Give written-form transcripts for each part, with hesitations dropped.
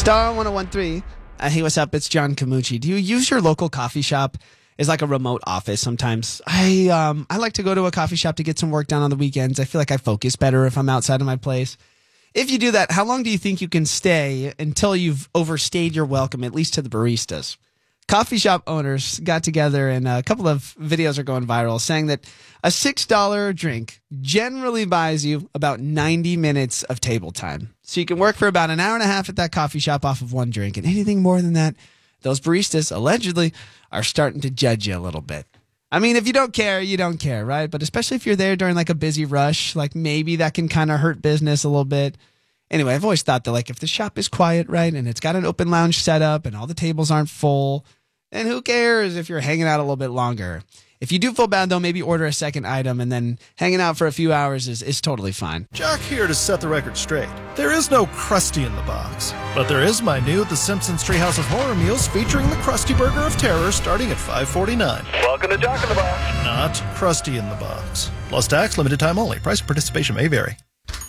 Star 101.3. Hey, what's up? It's John Camucci. Do you use your local coffee shop as like a remote office sometimes? I like to go to a coffee shop to get some work done on the weekends. I feel like I focus better if I'm outside of my place. If you do that, how long do you think you can stay until you've overstayed your welcome, at least to the baristas? Coffee shop owners got together and a couple of videos are going viral saying that a $6 drink generally buys you about 90 minutes of table time. So you can work for about an hour and a half at that coffee shop off of one drink. And anything more than that, those baristas allegedly are starting to judge you a little bit. I mean, if you don't care, you don't care, right? But especially if you're there during like a busy rush, like maybe that can kind of hurt business a little bit. Anyway, I've always thought that like if the shop is quiet, right, and it's got an open lounge setup and all the tables aren't full, then who cares if you're hanging out a little bit longer? If you do feel bad, though, maybe order a second item and then hanging out for a few hours is totally fine. Jack here to set the record straight. There is no Krusty in the box, but there is my new The Simpsons Treehouse of Horror meals featuring the Krusty Burger of Terror starting at $5.49. Welcome to Jack in the Box. Not Krusty in the box. Plus tax, limited time only. Price of participation may vary.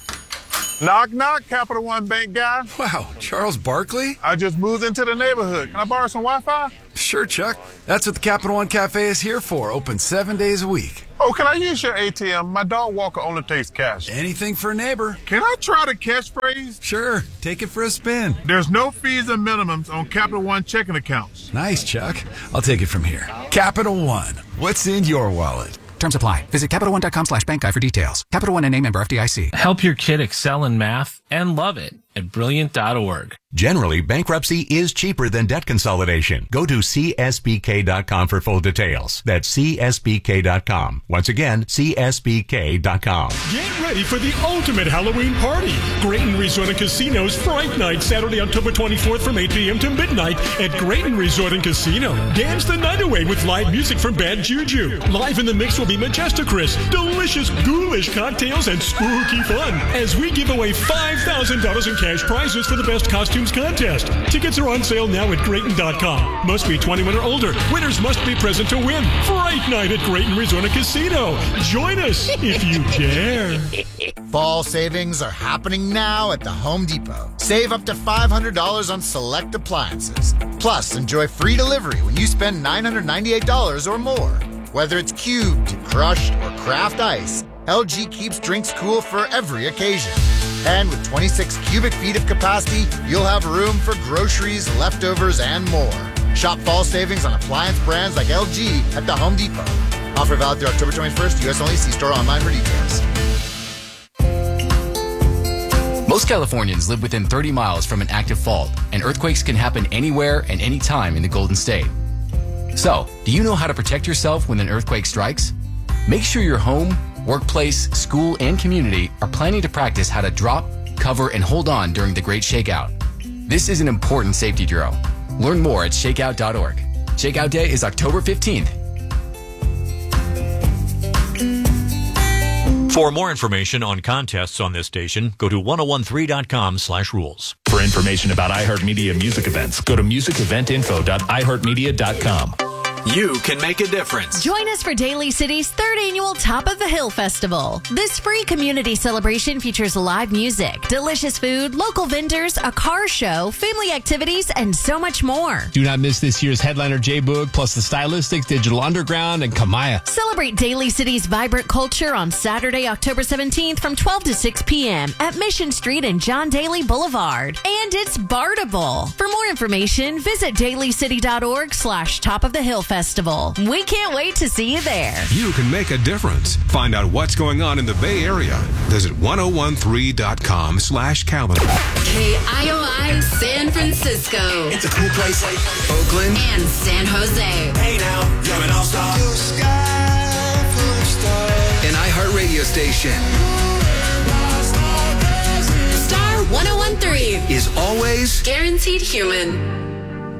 Knock, knock, Capital One Bank guy. Wow, Charles Barkley? I just moved into the neighborhood. Can I borrow some Wi-Fi? Sure, Chuck. That's what the Capital One Cafe is here for. Open 7 days a week. Oh, can I use your ATM? My dog walker only takes cash. Anything for a neighbor. Can I try the catchphrase? Sure, take it for a spin. There's no fees and minimums on Capital One checking accounts. Nice, Chuck. I'll take it from here. Capital One. What's in your wallet? Terms apply. Visit CapitalOne.com/bankguide for details. Capital One and name member FDIC. Help your kid excel in math and love it at Brilliant.org. Generally, bankruptcy is cheaper than debt consolidation. Go to CSBK.com for full details. That's CSBK.com. Once again, CSBK.com. Get ready for the ultimate Halloween party. Grayton Resort and Casino's Fright Night, Saturday, October 24th from 8 p.m. to midnight at Grayton Resort and Casino. Dance the night away with live music from Bad Juju. Live in the mix will be Majestic Chris, delicious ghoulish cocktails, and spooky fun as we give away $5,000 in cash prizes for the best costumes contest. Tickets are on sale now at Grayton.com. Must be 21 or older. Winners must be present to win. Fright Night at Grayton Resort and Casino. Join us if you dare. Fall savings are happening now at the Home Depot. Save up to $500 on select appliances. Plus, enjoy free delivery when you spend $998 or more. Whether it's cubed, crushed, or craft ice, LG keeps drinks cool for every occasion. And with 26 cubic feet of capacity, you'll have room for groceries, leftovers, and more. Shop fall savings on appliance brands like LG at the Home Depot. Offer valid through October 21st. U.S. only. See store online for details. Most Californians live within 30 miles from an active fault, and earthquakes can happen anywhere and anytime in the Golden State. So, do you know how to protect yourself when an earthquake strikes? Make sure your home, workplace, school, and community are planning to practice how to drop, cover, and hold on during the Great Shakeout. This is an important safety drill. Learn more at shakeout.org. Shakeout Day is October 15th. For more information on contests on this station, go to 1013.com/rules. For information about iHeartMedia music events, go to musiceventinfo.iheartmedia.com. You can make a difference. Join us for Daly City's 3rd annual Top of the Hill Festival. This free community celebration features live music, delicious food, local vendors, a car show, family activities, and so much more. Do not miss this year's headliner J-Boog, plus the Stylistics, Digital Underground, and Kamaya. Celebrate Daly City's vibrant culture on Saturday, October 17th from 12 to 6 p.m. at Mission Street and John Daly Boulevard. And it's Bartable. For more information, visit dailycity.org/Top of the Hill Festival. We can't wait to see you there. You can make a difference. Find out what's going on in the Bay Area. Visit 1013.com/calendar. KIOI San Francisco. It's a cool place. Oakland. And San Jose. Hey now, you're an all-star. An iHeart radio station. Star 101.3 is always guaranteed human.